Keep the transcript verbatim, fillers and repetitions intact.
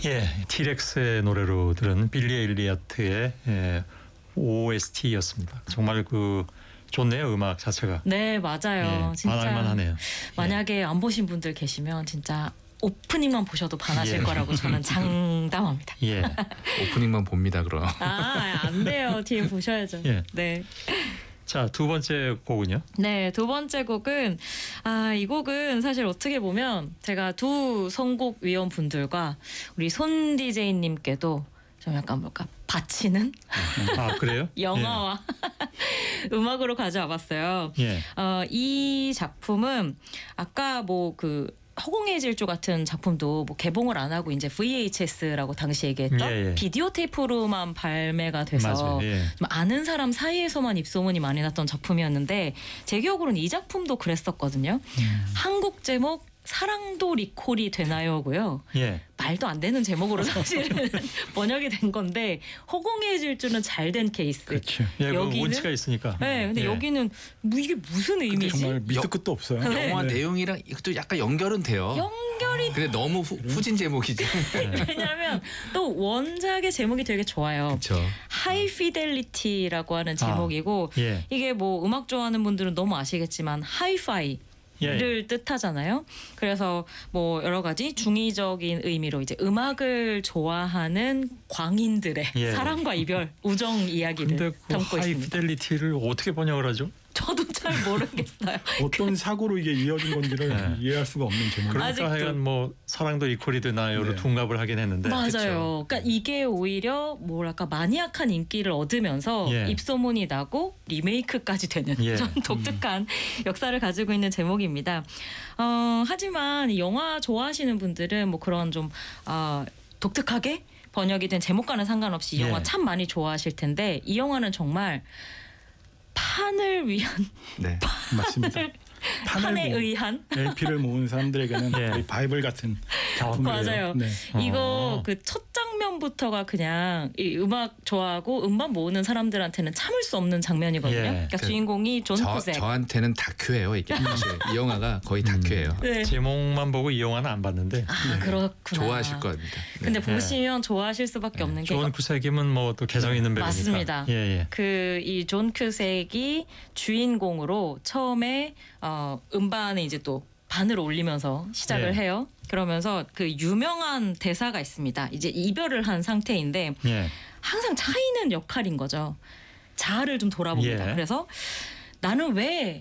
예, 티렉스의 노래로 들은 빌리 엘리어트의 예, 오에스티였습니다. 정말 그 좋네요, 음악 자체가. 네, 맞아요. 예, 진짜 반할만하네요. 만약에 안 보신 분들 계시면 진짜 오프닝만 보셔도 반하실 예. 거라고 저는 장담합니다. 예, 오프닝만 봅니다 그럼. 아, 안 돼요. 뒤에 보셔야죠. 예. 네. 자, 두 번째 곡은요? 네, 두 번째 곡은 아, 이 곡은 사실 어떻게 보면 제가 두 선곡 위원분들과 우리 손 디제이님께도 좀 약간 뭘까 바치는 아, 그래요? 영화와 음악으로 가져와 봤어요. 예, 어, 이 작품은 아까 뭐 그 허공의 질주 같은 작품도 뭐 개봉을 안 하고 이제 브이에이치에스라고 당시 얘기했던 예, 예. 비디오 테이프로만 발매가 돼서 맞아요. 예. 좀 아는 사람 사이에서만 입소문이 많이 났던 작품이었는데 제 기억으로는 이 작품도 그랬었거든요. 음. 한국 제목 사랑도 리콜이 되나요고요. 예, 말도 안 되는 제목으로 사실은 번역이 된 건데 허공의 질주는 잘 된 케이스. 그렇죠. 예, 그 여기는- 운치가 있으니까. 네, 근데 예. 여기는 뭐 이게 무슨 의미지? 정말 밑도 여- 끝도 없어요. 네. 영화 네. 내용이랑 이것도 약간 연결은 돼요. 연결이 근데 너무 후, 후진 제목이죠. 왜냐하면 또 원작의 제목이 되게 좋아요. 그렇죠. 하이 피델리티라고 하는 제목이고 예, 이게 뭐 음악 좋아하는 분들은 너무 아시겠지만 하이파이 를 예, 뜻하잖아요. 그래서 뭐 여러 가지 중의적인 의미로 이제 음악을 좋아하는 광인들의 예. 사랑과 이별, 우정 이야기를 근데 그 담고 하이 있습니다. 피델리티를 어떻게 번역을 하죠? 저도 잘 모르겠어요. 어떤 사고로 이게 이어진 건지를 네. 이해할 수가 없는 제목. 그러니까 아직도. 하여간 뭐 사랑도 리콜이 되나요로 네. 둥갑을 하긴 했는데. 맞아요. 그러니까 이게 오히려 뭐랄까 마니악한 인기를 얻으면서 예. 입소문이 나고 리메이크까지 되는 예. 좀 독특한 역사를 가지고 있는 제목입니다. 어, 하지만 이 영화 좋아하시는 분들은 뭐 그런 좀 어, 독특하게 번역이 된 제목과는 상관없이 이 영화 예. 참 많이 좋아하실 텐데 이 영화는 정말 판을 위한 네. 맞습니다. 판에 모은, 의한 엘피를 모은 사람들에게는 예. 거의 바이블 같은 작품이에요. 맞아요. 네. 이거 어. 그 첫 장면부터가 그냥 이 음악 좋아하고 음반 모으는 사람들한테는 참을 수 없는 장면이거든요. 예. 그러니까 그 주인공이 존 저, 쿠색. 저한테는 다큐예요 이게. 사실 이 영화가 거의 다큐예요. 네. 제목만 보고 이 영화는 안 봤는데. 아 그렇구나. 좋아하실 겁니다. 네. 근데 네. 보시면 좋아하실 수밖에 없는 게 좋은 구색임은 뭐 또 개성 있는 배우니까. 맞습니다. 예, 예. 그 이 존 큐색이 주인공으로 처음에 어, 음반에 이제 또 반을 올리면서 시작을 예. 해요. 그러면서 그 유명한 대사가 있습니다. 이제 이별을 한 상태인데 예. 항상 차이는 역할인 거죠. 자아를 좀 돌아봅니다. 예. 그래서 나는 왜